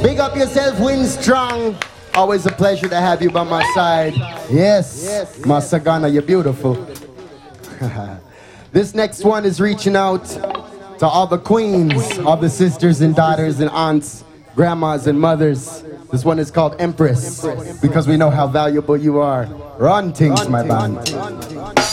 Big up yourself, Win Strong. Always a pleasure to have you by my side. Yes, Masagana, you're beautiful. This next one is reaching out to all the queens, all the sisters and daughters and aunts, grandmas and mothers. This one is called Empress, because we know how valuable you are. Run things, my band.